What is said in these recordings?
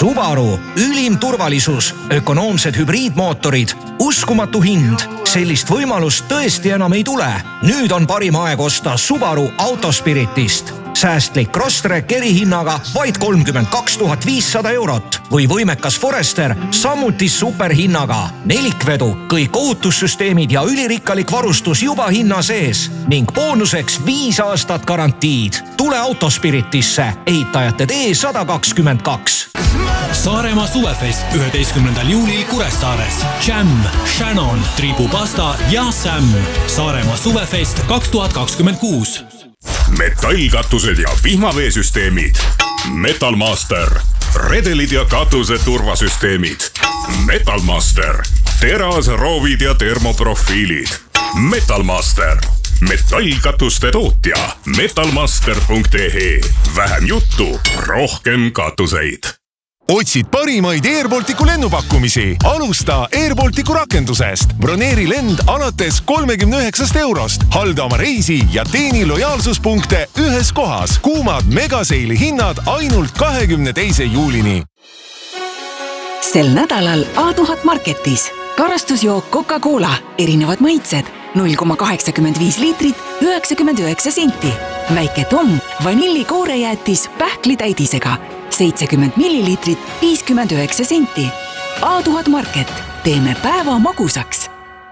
Subaru, ülim turvalisus, ökonoomsed hübriidmootorid, uskumatu hind. Sellist võimalust tõesti enam ei tule. Nüüd on parim aeg osta Subaru Autospiritist. Säästlik Crosstrek erihinnaga vaid 32 500 eurot või võimekas Forester samuti superhinnaga. Nelikvedu, kõik ohutussüsteemid ja ülirikkalik varustus juba hinna sees ning boonuseks 5 aastat garantiid. Tule Autospiritisse, ehitajate tee 122. Saaremaa suvefest 11. juulil Kuressaares. Jam, Shannon, Tribupasta ja Sam. Saaremaa suvefest 2026. Metallkatused ja vihmaveesüsteemid. Metalmaster. Redelid ja katuse turvasüsteemid. Metalmaster. Terasroovid ja termoprofiilid. Metalmaster. Metallkatuste tootja. Metalmaster.ee. Vähem juttu, rohkem katuseid. Otsid parimaid Airbalticu lennupakkumisi? Alusta Airbalticu rakendusest. Broneeri lend alates 39 eurost. Halda oma reisi ja teeni lojaalsuspunkte ühes kohas. Kuumad megaseili hinnad ainult 22. juulini. Sel nädalal A1000 Marketis. Karastusjook Coca-Cola. Erinevad maitsed. 0,85 liitrit, 99 senti. Väike Tom, vanillikoorejäätis pähklitäidisega. 70 milliliitrit, 59 senti. A1000 Market. Teeme päeva magusaks.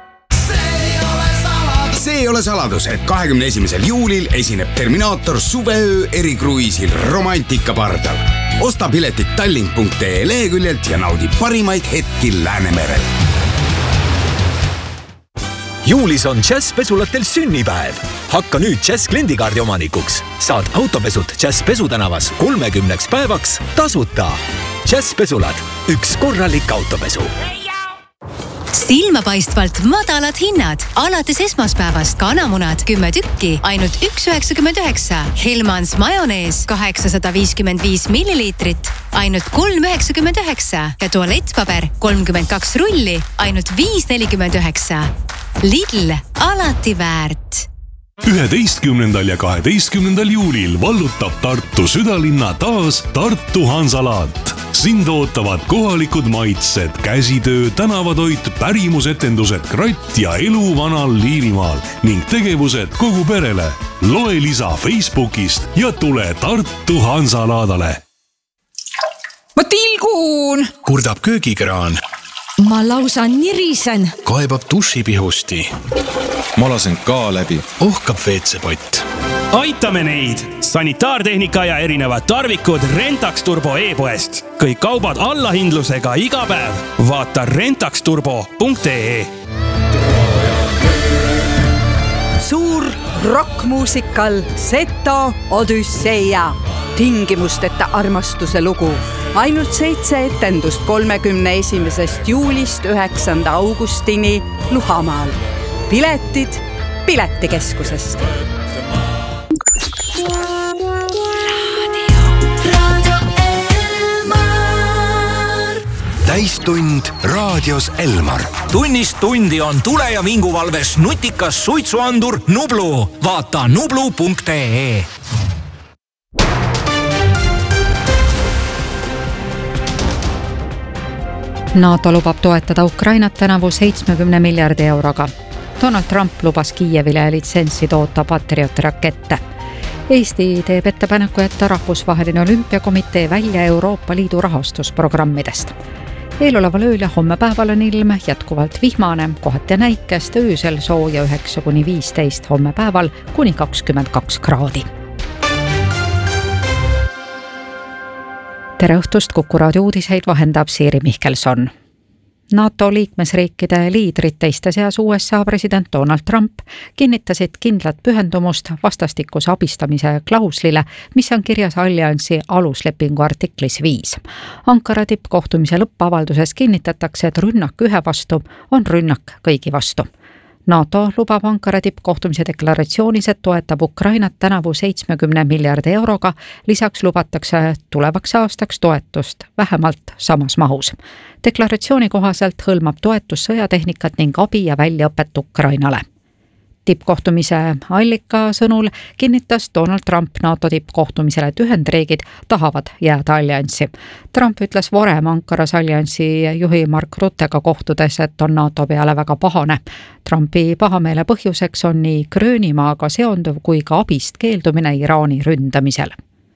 See ei ole saladus, et 21. juulil esineb Terminaator suveöö erikruiisil Romantika pardal. Osta piletid tallink.ee leheküljelt ja naudi parimaid hetki Läänemerel. Juulis on Jazz pesulatel sünnipäev. Hakka nüüd Jazz kliendikaardi omanikuks. Saad autopesud Jazz pesutänavas 30 päevaks tasuta. Jazz pesulad, üks korralik autopesu. Silmapaistvalt madalad hinnad. Alates esmaspäevast kanamunad 10 tükki, ainult 1,99. Hellmans majonees 855 milliliitrit, ainult 3,99. Ja tualettpaber 32 rulli, ainult 5,49. Lidl, alati väärt. 11. ja 12. juulil vallutab Tartu südalinna taas Tartu Hansalaat. Sind ootavad kohalikud maitsed, käsitöö, tänavatoit, pärimusetendused, kratt ja elu vanal Liivimaal ning tegevused kogu perele. Loe lisa Facebookist ja tule Tartu Hansalaadale. Ma tilgun! Kurdab köögikraan. Ma lausa nirisen. Kaebab dušipihusti. Ma lasen ka läbi. Ohkab veetsepott. Aitame neid! Sanitaartehnika ja erinevad tarvikud Rentax Turbo e-poest. Kõik kaubad allahindlusega iga päev. Vaata rentaxturbo.ee. Suur rockmuusikal Seto Odüsseia. Tingimusteta armastuse lugu. Ainult 7 etendust 31. juulist 9. augustini Luhamaal. Piletid Piletikeskusest. Täistund raadios Elmar. Tunnist tundi on tule- ja vinguvalves nutikas suitsuandur Nublu. Vaata nublu.ee. NATO lubab toetada Ukrainat tänavu 70 miljardi euroga. Donald Trump lubas Kiievile litsentsi toota Patriot-rakette. Eesti teeb ettepaneku jätta Rahvusvaheline Olümpiakomitee välja Euroopa Liidu rahastusprogrammidest. Eeloleval ööl ja homme päeval on ilm jätkuvalt vihmane, kohati näikest, öösel sooja 9–15, homme päeval kuni 22 kraadi. Tere õhtust, Kuku raadio uudiseid vahendab Siiri Mihkelson. NATO liikmesriikide liidrid, teiste seas USA president Donald Trump, kinnitasid kindlat pühendumust vastastikuse abistamise klauslile, mis on kirjas alliansi aluslepingu artiklis 5. Ankara tippkohtumise lõppavalduses kinnitatakse, et rünnak ühe vastu on rünnak kõigi vastu. NATO lubab Ankara tippkohtumise deklaratsioonis, et toetab Ukrainat tänavu 70 miljardi euroga, lisaks lubatakse tulevaks aastaks toetust vähemalt samas mahus. Deklaratsiooni kohaselt hõlmab toetus sõjatehnikat ning abi ja väljaõpet Ukrainale. tippkohtumise allika sõnul kinnitas Donald Trump NATO tippkohtumisele, et Ühendriigid tahavad jääda allianssi. Trump ütles varem Ankaras allianssi juhi Mark Ruttega kohtudes, et on NATO peale väga pahane. Trumpi pahameele põhjuseks on nii Gröönimaaga seonduv kui ka abist keeldumine Iraani ründamisel.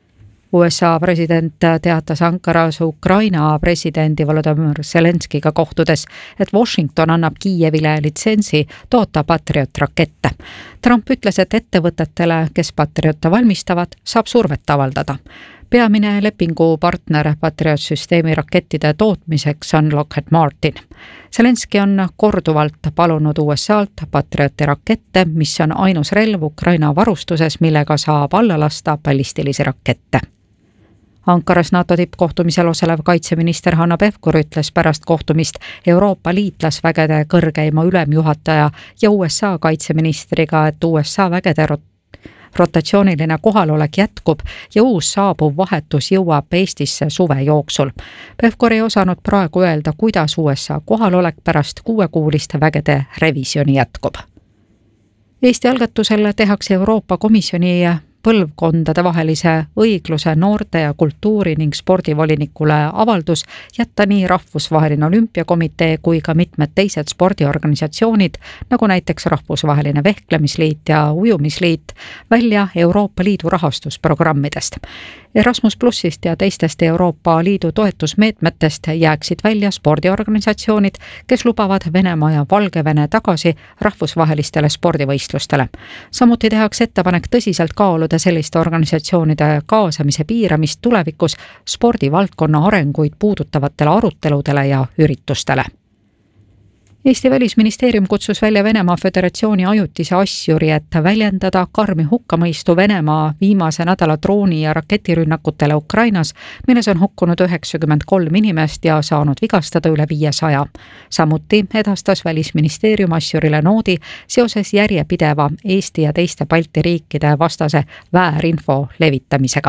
USA president teatas Ankaras Ukraina presidendi Volodymyr Zelenskiga kohtudes, et Washington annab Kiievile litsentsi toota Patriot-rakette. Trump ütles, et ettevõtetele, kes Patriotte valmistavad, saab survet avaldada. Peamine lepingupartner Patriot-süsteemi rakettide tootmiseks on Lockheed Martin. Zelenski on korduvalt palunud USA'lt Patrioti rakette, mis on ainus relv Ukraina varustuses, millega saab alla lasta ballistilisi rakette. Ankaras NATO tippkohtumisel osalev kaitseminister Hanno Pevkur ütles pärast kohtumist Euroopa liitlasvägede kõrgeima ülemjuhataja ja USA kaitseministriga, et USA vägede rotatsiooniline kohalolek jätkub ja uus saabuv vahetus jõuab Eestisse suve jooksul. Pevkur ei osanud praegu öelda, kuidas USA kohalolek pärast 6-kuuliste vägede revisjoni jätkub. Eesti algatusel tehakse Euroopa Komisjoni põlvkondade vahelise õigluse, noorte ja kultuuri ning spordivolinikule avaldus jätta nii Rahvusvaheline Olümpiakomitee kui ka mitmed teised spordiorganisatsioonid, nagu näiteks Rahvusvaheline Vehklemisliit ja Ujumisliit, välja Euroopa Liidu rahastusprogrammidest. Erasmus Plussist ja teistest Euroopa Liidu toetusmeetmetest jääksid välja spordiorganisatsioonid, kes lubavad Venemaa ja Valgevene tagasi rahvusvahelistele spordivõistlustele. Samuti tehakse ettepanek tõsiselt kaaluda selliste organisatsioonide kaasamise piiramist tulevikus spordivaldkonna arenguid puudutavatele aruteludele ja üritustele. Eesti välisministeerium kutsus välja Venemaa Föderatsiooni ajutise asjuri, et väljendada karmi hukkamõistu Venemaa viimase nädala drooni- ja raketirünnakutele Ukrainas, milles on hukkunud 93 inimest ja saanud vigastada üle 500. Samuti edastas välisministeerium asjurile noodi seoses järjepideva Eesti ja teiste Balti riikide vastase väärinfo levitamisega.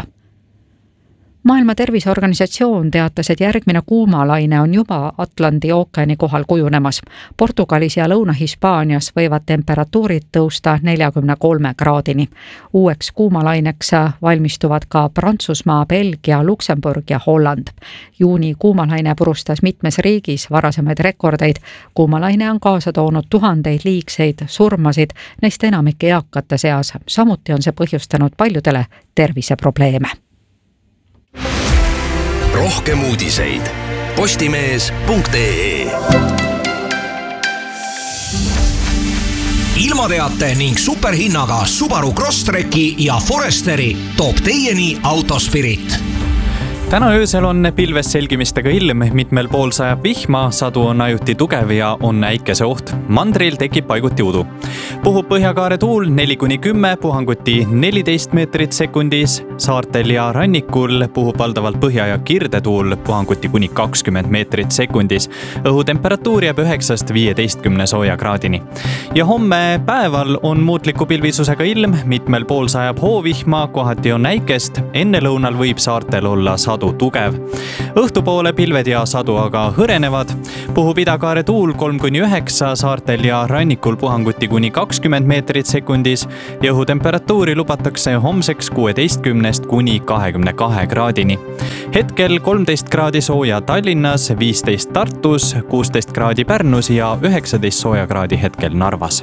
Maailma Terviseorganisatsioon teatas, et järgmine kuumalaine on juba Atlandi ookeani kohal kujunemas. Portugalis ja Lõuna-Hispaanias võivad temperatuurid tõusta 43 kraadini. Uueks kuumalaineks valmistuvad ka Prantsusmaa, Belgia, Luksemburg ja Holland. Juuni kuumalaine purustas mitmes riigis varasemaid rekordeid. Kuumalaine on kaasa toonud tuhandeid liigseid surmasid, neist enamik eakate seas. Samuti on see põhjustanud paljudele terviseprobleeme. Rohkem uudiseid postimees.ee. Ilmateate ning superhinnaga Subaru Crosstreki ja Foresteri toob teieni Autospirit. Täna öösel on pilves selgimistega ilm, mitmel pool sajab vihma, sadu on ajuti tugev ja on äikese oht. Mandril tekib paiguti udu. Puhub põhjakaare tuul 4-10, puhanguti 14 meetrit sekundis. Saartel ja rannikul puhub valdavalt põhja- ja kirdetuul, puhanguti kuni 20 meetrit sekundis. Õhutemperatuur jääb 9-15 sooja kraadini. Ja homme päeval on muutliku pilvisusega ilm, mitmel pool sajab hoovihma, kohati on äikest. Enne lõunal võib saartel olla sadu tugev. Õhtupoole pilved ja sadu aga hõrenevad. Puhub idakaare tuul 3-9, saartel ja rannikul puhanguti kuni 20 meetrit sekundis ja õhutemperatuuri lubatakse homseks 16-22 kraadini. Hetkel 13 kraadi sooja Tallinnas, 15 Tartus, 16 kraadi Pärnus ja 19 sooja kraadi hetkel Narvas.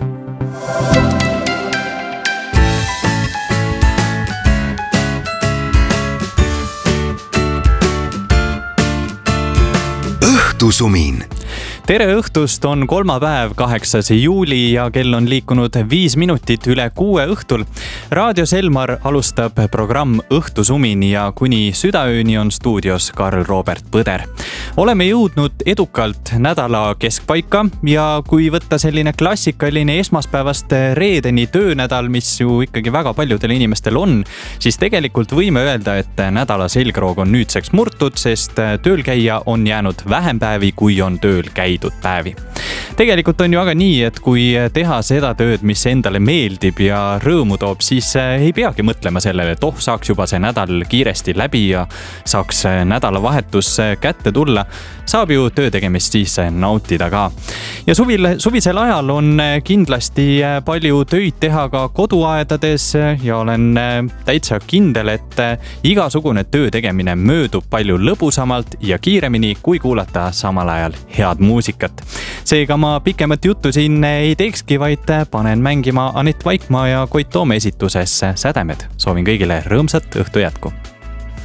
Õhtusumin. Tere õhtust, on kolmapäev, 8. juuli ja kell on liikunud 5 minutit üle 6 õhtul. Raadio Selmar alustab programm Õhtusumin ja kuni südaööni on stuudios Karl Robert Põder. Oleme jõudnud edukalt nädala keskpaika ja kui võtta selline klassikaline esmaspäevast reedeni töönädal, mis ju ikkagi väga paljudel inimestel on, siis tegelikult võime öelda, et nädala selgroog on nüüdseks murtud, sest tööl käia on jäänud vähem päevi, kui on tööl käidud päevi. tegelikult on ju aga nii, et kui teha seda tööd, mis endale meeldib ja rõõmu toob, siis ei peagi mõtlema sellele, et saaks juba see nädal kiiresti läbi ja saaks nädalavahetus kätte tulla. Saab ju töö tegemist siis nautida ka. Ja suvisel ajal on kindlasti palju töid teha ka koduaedades ja olen täitsa kindel, et igasugune töö tegemine möödub palju lõbusamalt ja kiiremini, kui kuulata samal ajal head muusikat. Seega ma pikemat juttu siin ei teekski, vaid panen mängima Anett Vaikmaa ja Koit Toome esituses Sädemed. Soovin kõigile rõõmsat õhtu jätku.